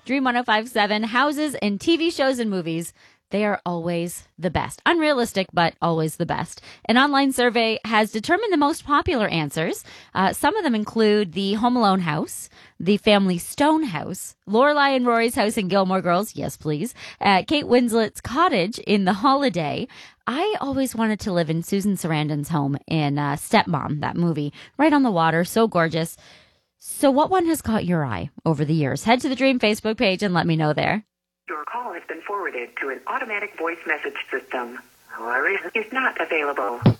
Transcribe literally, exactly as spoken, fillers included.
Dream one oh five point seven, houses and T V shows and movies. They are always the best. Unrealistic, but always the best. An online survey has determined the most popular answers. Uh, some of them include the Home Alone house, the Family Stone house, Lorelai and Rory's house in Gilmore Girls, yes please, uh, Kate Winslet's cottage in The Holiday. I always wanted to live in Susan Sarandon's home in uh, Stepmom, that movie, right on the water, so gorgeous. So what one has caught your eye over the years? Head to the Dream Facebook page and let me know there. Your call has been forwarded to an automatic voice message system. However, is not available.